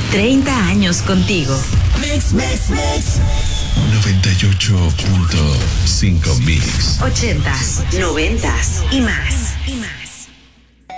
30 años contigo. Mix. 98.5 Mix. 80s, 90s y más.